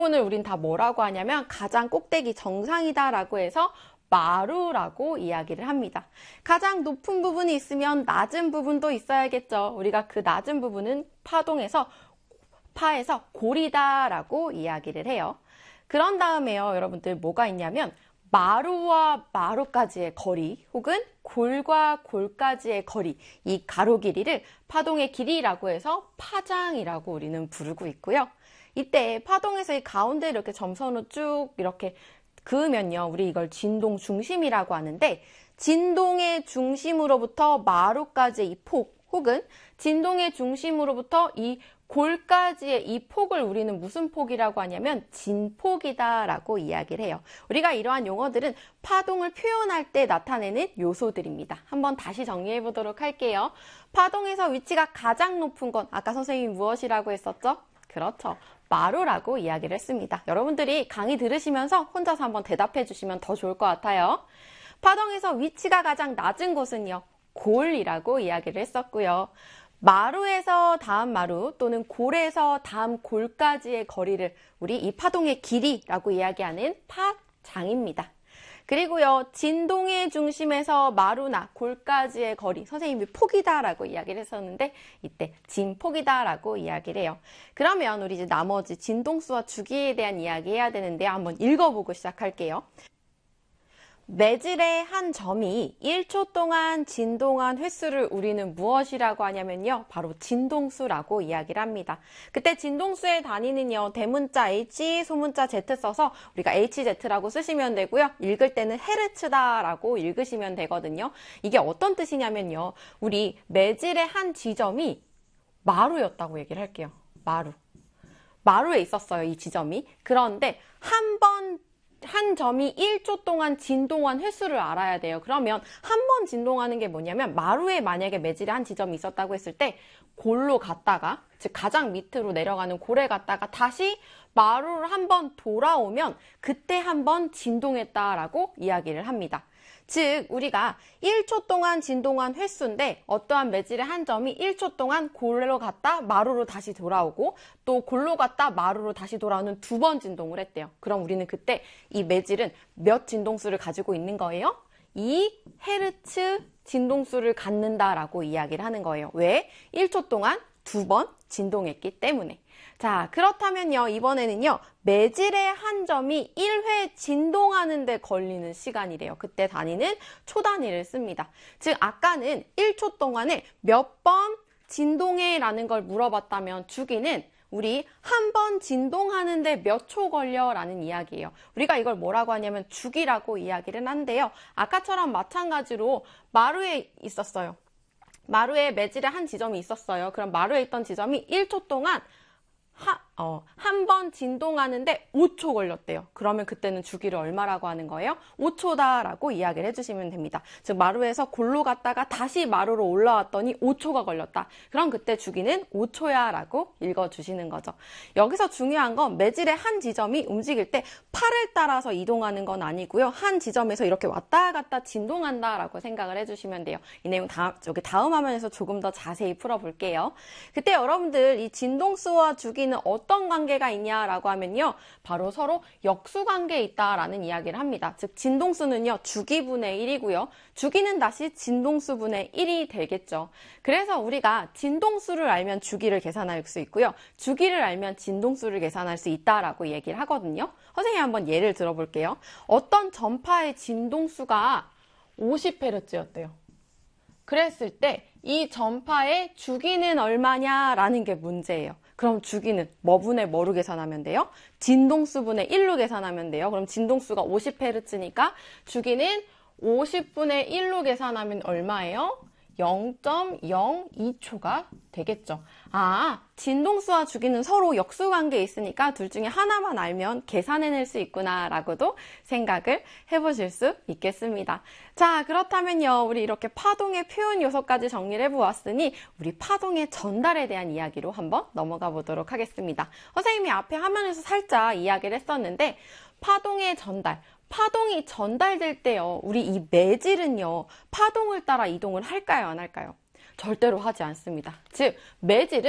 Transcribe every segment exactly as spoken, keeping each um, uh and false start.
오늘 우린 다 뭐라고 하냐면 가장 꼭대기 정상이다라고 해서 마루라고 이야기를 합니다. 가장 높은 부분이 있으면 낮은 부분도 있어야겠죠. 우리가 그 낮은 부분은 파동에서 파에서 골이다라고 이야기를 해요. 그런 다음에요, 여러분들 뭐가 있냐면 마루와 마루까지의 거리 혹은 골과 골까지의 거리, 이 가로 길이를 파동의 길이라고 해서 파장이라고 우리는 부르고 있고요. 이때 파동에서 이 가운데 이렇게 점선으로 쭉 이렇게 그으면요, 우리 이걸 진동 중심이라고 하는데, 진동의 중심으로부터 마루까지의 이 폭 혹은 진동의 중심으로부터 이 골까지의 이 폭을 우리는 무슨 폭이라고 하냐면 진폭이다라고 이야기를 해요. 우리가 이러한 용어들은 파동을 표현할 때 나타내는 요소들입니다. 한번 다시 정리해 보도록 할게요. 파동에서 위치가 가장 높은 건 아까 선생님이 무엇이라고 했었죠? 그렇죠. 마루라고 이야기를 했습니다. 여러분들이 강의 들으시면서 혼자서 한번 대답해 주시면 더 좋을 것 같아요. 파동에서 위치가 가장 낮은 곳은요, 골이라고 이야기를 했었고요. 마루에서 다음 마루 또는 골에서 다음 골까지의 거리를 우리 이 파동의 길이라고 이야기하는 파장입니다. 그리고요, 진동의 중심에서 마루나 골까지의 거리, 선생님이 폭이다라고 이야기를 했었는데 이때 진폭이다라고 이야기를 해요. 그러면 우리 이제 나머지 진동수와 주기에 대한 이야기 해야 되는데 한번 읽어보고 시작할게요. 매질의 한 점이 일 초 동안 진동한 횟수를 우리는 무엇이라고 하냐면요, 바로 진동수라고 이야기를 합니다. 그때 진동수의 단위는요, 대문자 H, 소문자 Z 써서 우리가 에이치제트라고 쓰시면 되고요. 읽을 때는 헤르츠다라고 읽으시면 되거든요. 이게 어떤 뜻이냐면요, 우리 매질의 한 지점이 마루였다고 얘기를 할게요. 마루. 마루에 있었어요, 이 지점이. 그런데 한 번 한 점이 일 초 동안 진동한 횟수를 알아야 돼요. 그러면 한 번 진동하는 게 뭐냐면, 마루에 만약에 매질의 한 지점이 있었다고 했을 때 골로 갔다가, 즉 가장 밑으로 내려가는 골에 갔다가 다시 마루를 한 번 돌아오면 그때 한 번 진동했다라고 이야기를 합니다. 즉 우리가 일 초 동안 진동한 횟수인데, 어떠한 매질의 한 점이 일 초 동안 골로 갔다 마루로 다시 돌아오고 또 골로 갔다 마루로 다시 돌아오는 두 번 진동을 했대요. 그럼 우리는 그때 이 매질은 몇 진동수를 가지고 있는 거예요? 이 헤르츠 진동수를 갖는다라고 이야기를 하는 거예요. 왜? 일 초 동안 두 번 진동했기 때문에. 자, 그렇다면요, 이번에는요, 매질의 한 점이 일 회 진동하는 데 걸리는 시간이래요. 그때 단위는 초 단위를 씁니다. 즉 아까는 일 초 동안에 몇 번 진동해 라는 걸 물어봤다면, 주기는 우리 한 번 진동하는데 몇 초 걸려 라는 이야기예요. 우리가 이걸 뭐라고 하냐면 주기라고 이야기를 한데요, 아까처럼 마찬가지로 마루에 있었어요. 마루에 매질의 한 지점이 있었어요. 그럼 마루에 있던 지점이 일 초 동안 하, 어, 한 번 진동하는데 오 초 걸렸대요. 그러면 그때는 주기를 얼마라고 하는 거예요? 오 초다라고 이야기를 해주시면 됩니다. 즉 마루에서 골로 갔다가 다시 마루로 올라왔더니 오 초가 걸렸다. 그럼 그때 주기는 오 초야 라고 읽어주시는 거죠. 여기서 중요한 건 매질의 한 지점이 움직일 때 팔을 따라서 이동하는 건 아니고요, 한 지점에서 이렇게 왔다 갔다 진동한다 라고 생각을 해주시면 돼요. 이 내용 다음, 여기 다음 화면에서 조금 더 자세히 풀어볼게요. 그때 여러분들 이 진동수와 주기는 어떤 관계가 있냐라고 하면요, 바로 서로 역수관계에 있다라는 이야기를 합니다. 즉 진동수는요, 주기분의 일이고요, 주기는 다시 진동수분의 일이 되겠죠. 그래서 우리가 진동수를 알면 주기를 계산할 수 있고요, 주기를 알면 진동수를 계산할 수 있다라고 얘기를 하거든요. 선생님 한번 예를 들어볼게요. 어떤 전파의 진동수가 오십 헤르츠였대요. 그랬을 때 이 전파의 주기는 얼마냐라는 게 문제예요. 그럼 주기는 뭐분의 뭐로 계산하면 돼요? 진동수분의 일로 계산하면 돼요. 그럼 진동수가 오십 헤르츠니까 주기는 오십분의 일로 계산하면 얼마예요? 영 점 영이 초가 되겠죠. 아, 진동수와 주기는 서로 역수관계에 있으니까 둘 중에 하나만 알면 계산해낼 수 있구나 라고도 생각을 해보실 수 있겠습니다. 자, 그렇다면요, 우리 이렇게 파동의 표현 요소까지 정리를 해보았으니 우리 파동의 전달에 대한 이야기로 한번 넘어가 보도록 하겠습니다. 선생님이 앞에 화면에서 살짝 이야기를 했었는데, 파동의 전달, 파동이 전달될 때요, 우리 이 매질은요, 파동을 따라 이동을 할까요, 안 할까요? 절대로 하지 않습니다. 즉 매질은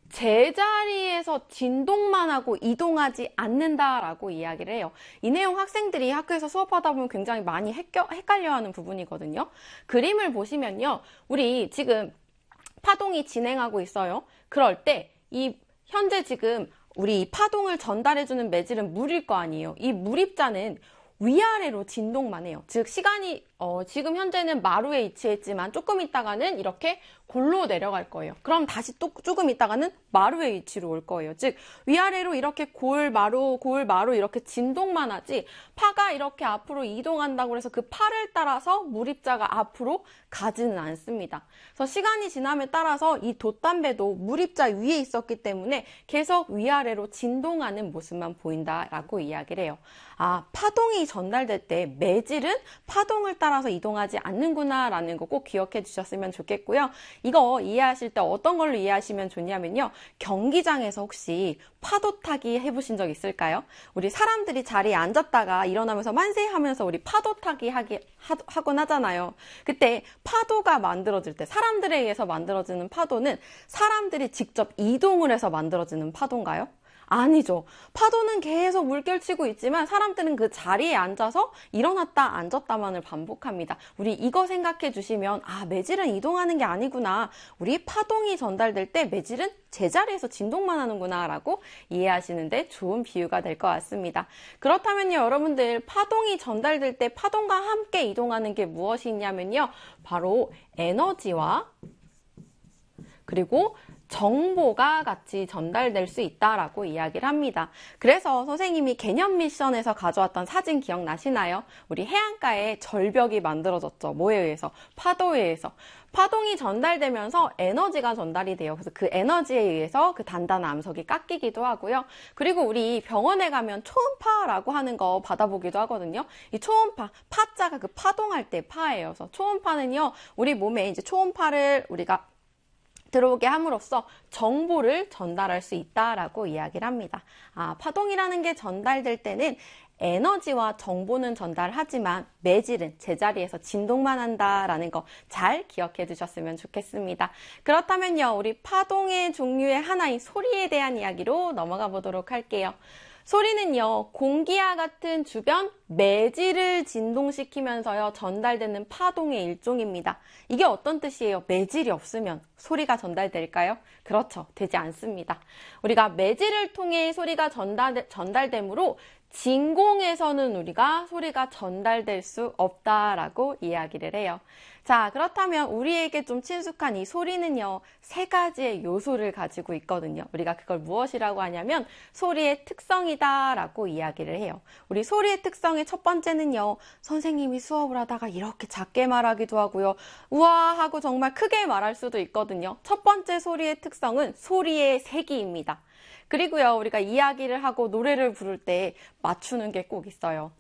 제자리에서 진동만 하고 이동하지 않는다라고 이야기를 해요. 이 내용 학생들이 학교에서 수업하다 보면 굉장히 많이 헷갈려하는 부분이거든요. 그림을 보시면요. 우리 지금 파동이 진행하고 있어요. 그럴 때 이 현재 지금 우리 파동을 전달해주는 매질은 물일 거 아니에요. 이 물입자는 위아래로 진동만 해요. 즉 시간이 어, 지금 현재는 마루에 위치했지만 조금 있다가는 이렇게 골로 내려갈 거예요. 그럼 다시 또 조금 있다가는 마루의 위치로 올 거예요. 즉 위아래로 이렇게 골, 마루, 골, 마루 이렇게 진동만 하지 파가 이렇게 앞으로 이동한다고 해서 그 파를 따라서 물입자가 앞으로 가지는 않습니다. 그래서 시간이 지남에 따라서 이 돛담배도 물입자 위에 있었기 때문에 계속 위아래로 진동하는 모습만 보인다라고 이야기를 해요. 아, 파동이 전달될 때 매질은 파동을 따라서 이동하지 않는구나 라는 거 꼭 기억해 주셨으면 좋겠고요. 이거 이해하실 때 어떤 걸로 이해하시면 좋냐면요. 경기장에서 혹시 파도 타기 해보신 적 있을까요? 우리 사람들이 자리에 앉았다가 일어나면서 만세 하면서 우리 파도 타기 하기, 하, 하곤 하잖아요. 그때 파도가 만들어질 때 사람들에 의해서 만들어지는 파도는 사람들이 직접 이동을 해서 만들어지는 파도인가요? 아니죠. 파도는 계속 물결치고 있지만 사람들은 그 자리에 앉아서 일어났다 앉았다만을 반복합니다. 우리 이거 생각해 주시면 아, 매질은 이동하는 게 아니구나. 우리 파동이 전달될 때 매질은 제자리에서 진동만 하는구나 라고 이해하시는데 좋은 비유가 될 것 같습니다. 그렇다면요, 여러분들 파동이 전달될 때 파동과 함께 이동하는 게 무엇이 있냐면요. 바로 에너지와 그리고 정보가 같이 전달될 수 있다라고 이야기를 합니다. 그래서 선생님이 개념 미션에서 가져왔던 사진 기억나시나요? 우리 해안가에 절벽이 만들어졌죠. 뭐에 의해서? 파도에 의해서. 파동이 전달되면서 에너지가 전달이 돼요. 그래서 그 에너지에 의해서 그 단단한 암석이 깎이기도 하고요. 그리고 우리 병원에 가면 초음파라고 하는 거 받아보기도 하거든요. 이 초음파, 파자가 그 파동할 때 파예요. 그래서 초음파는요, 우리 몸에 이제 초음파를 우리가 들어오게 함으로써 정보를 전달할 수 있다라고 이야기를 합니다. 아, 파동이라는 게 전달될 때는 에너지와 정보는 전달하지만 매질은 제자리에서 진동만 한다라는 거 잘 기억해 두셨으면 좋겠습니다. 그렇다면요, 우리 파동의 종류의 하나인 소리에 대한 이야기로 넘어가 보도록 할게요. 소리는요, 공기와 같은 주변 매질을 진동시키면서요 전달되는 파동의 일종입니다. 이게 어떤 뜻이에요? 매질이 없으면 소리가 전달될까요? 그렇죠. 되지 않습니다. 우리가 매질을 통해 소리가 전달, 전달되므로 진공에서는 우리가 소리가 전달될 수 없다라고 이야기를 해요. 자, 그렇다면 우리에게 좀 친숙한 이 소리는요, 세 가지의 요소를 가지고 있거든요. 우리가 그걸 무엇이라고 하냐면 소리의 특성이다라고 이야기를 해요. 우리 소리의 특성의 첫 번째는요, 선생님이 수업을 하다가 이렇게 작게 말하기도 하고요, 우와 하고 정말 크게 말할 수도 있거든요. 첫 번째 소리의 특성은 소리의 세기입니다. 그리고요, 우리가 이야기를 하고 노래를 부를 때 맞추는 게 꼭 있어요.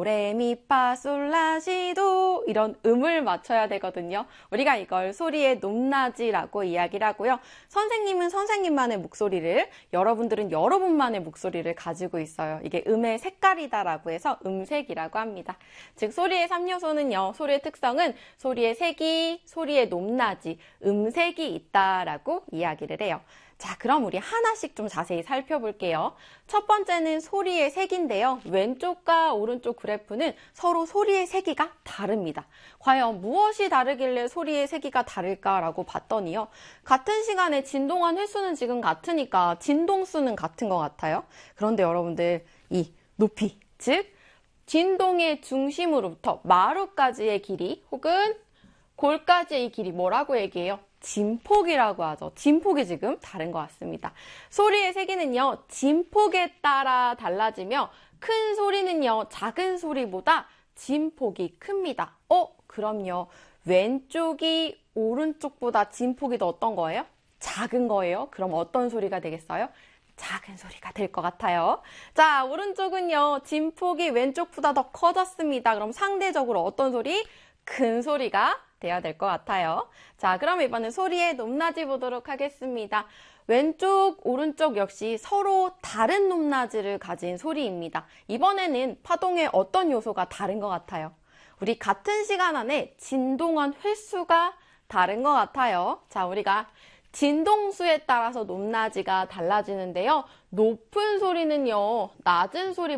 도레미파솔라시도 이런 음을 맞춰야 되거든요. 우리가 이걸 소리의 높낮이라고 이야기를 하고요. 선생님은 선생님만의 목소리를, 여러분들은 여러분만의 목소리를 가지고 있어요. 이게 음의 색깔이다라고 해서 음색이라고 합니다. 즉 소리의 삼 요소는요, 소리의 특성은 소리의 색이, 소리의 높낮이, 음색이 있다라고 이야기를 해요. 자, 그럼 우리 하나씩 좀 자세히 살펴볼게요. 첫 번째는 소리의 색인데요. 왼쪽과 오른쪽 그래프는 서로 소리의 세기가 다릅니다. 과연 무엇이 다르길래 소리의 세기가 다를까라고 봤더니요. 같은 시간에 진동한 횟수는 지금 같으니까 진동수는 같은 것 같아요. 그런데 여러분들 이 높이, 즉 진동의 중심으로부터 마루까지의 길이 혹은 골까지의 길이 뭐라고 얘기해요? 진폭이라고 하죠. 진폭이 지금 다른 것 같습니다. 소리의 세기는요, 진폭에 따라 달라지며 큰 소리는요, 작은 소리보다 진폭이 큽니다. 어? 그럼요. 왼쪽이 오른쪽보다 진폭이 더 어떤 거예요? 작은 거예요. 그럼 어떤 소리가 되겠어요? 작은 소리가 될 것 같아요. 자, 오른쪽은요, 진폭이 왼쪽보다 더 커졌습니다. 그럼 상대적으로 어떤 소리? 큰 소리가 돼야 될 것 같아요. 자, 그럼 이번엔 소리의 높낮이 보도록 하겠습니다. 왼쪽, 오른쪽 역시 서로 다른 높낮이를 가진 소리입니다. 이번에는 파동의 어떤 요소가 다른 것 같아요? 우리 같은 시간 안에 진동한 횟수가 다른 것 같아요. 자, 우리가 진동수에 따라서 높낮이가 달라지는데요. 높은 소리는요, 낮은 소리